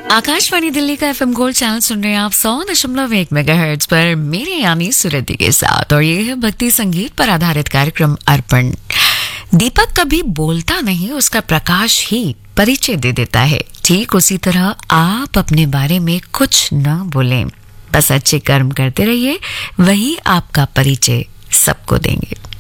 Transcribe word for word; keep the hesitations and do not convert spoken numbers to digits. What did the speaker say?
आकाशवाणी दिल्ली का FM gold channel सुन रहे हैं आप सौ दशमलव एक मेगाहर्ट्ज पर मेरे यानी सुरति के साथ, और ये है भक्ति संगीत पर आधारित कार्यक्रम अर्पण। दीपक कभी बोलता नहीं, उसका प्रकाश ही परिचय दे देता है। ठीक उसी तरह आप अपने बारे में कुछ न बोलें, बस अच्छे कर्म करते रहिए, वही आपका परिचय सबको देंगे।